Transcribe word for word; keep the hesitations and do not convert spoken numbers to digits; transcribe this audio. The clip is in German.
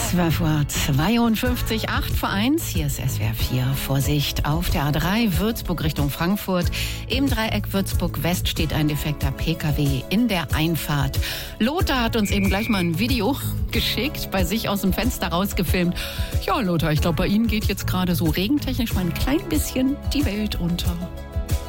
zwölf Uhr zweiundfünfzig, acht vor eins, hier ist S W R vier. Vorsicht auf der A drei, Würzburg Richtung Frankfurt. Im Dreieck Würzburg West steht ein defekter P K W in der Einfahrt. Lothar hat uns eben gleich mal ein Video geschickt, bei sich aus dem Fenster rausgefilmt. Ja, Lothar, ich glaube, bei Ihnen geht jetzt gerade so regentechnisch mal ein klein bisschen die Welt unter.